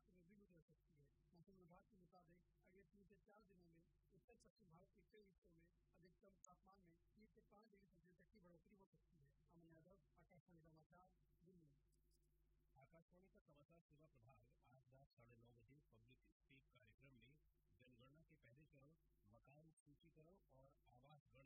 इलाके में भी गुजर सकती है। मौसम विभाग के मुताबिक अगले 3 से 4 दिनों में उत्तर पश्चिम भारत के कई हिस्सों में अधिकतम तापमान में 3 से 5 डिग्री सेल्सियस तक की बढ़ोतरी हो सकती है। अमन यादव, आकाशवाणी समाचार, दिल्ली। आकाशवाणी का समाचार सेवा प्रभाग